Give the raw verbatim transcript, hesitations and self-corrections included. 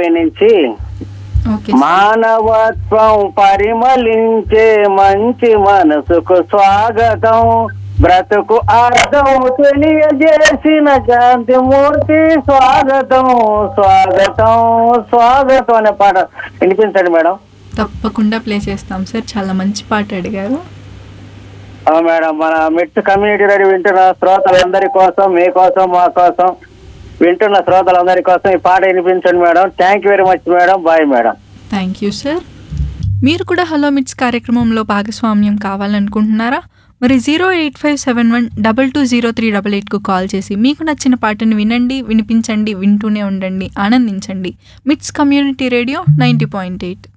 Movie నుంచి okay మానవత్వం పరిమళించే మంచి మనసుకు స్వాగతం, బ్రతుకు అర్థం తెలియజేసిన శాంతిమూర్తి స్వాగతం స్వాగతం స్వాగతం అనే పాట వినిపించండి మేడం. తప్పకుండా ప్లే చేస్తాం సార్, చాలా మంచి పాట అడిగారు. మేడం, మన మిట్ కమ్యూనిటీ రేడియో వింటున్న శ్రోతలందరి కోసం, మీకోసం, మా కోసం, వింటున్న శ్రోతలందరి కోసం ఈ పాట వినిపించండి madam. Thank you very much madam. Bye madam. Thank you sir. మీరు కూడా హలో మిట్స్ కార్యక్రమంలో భాగస్వామ్యం కావాలనుకుంటున్నారా? మరి zero eight five seven one double two zero three double ఎయిట్కు call చేసి మీకు నచ్చిన పాటను వినండి, వినిపించండి, వింటూనే ఉండండి, ఆనందించండి. మిట్స్ community radio ninety point eight.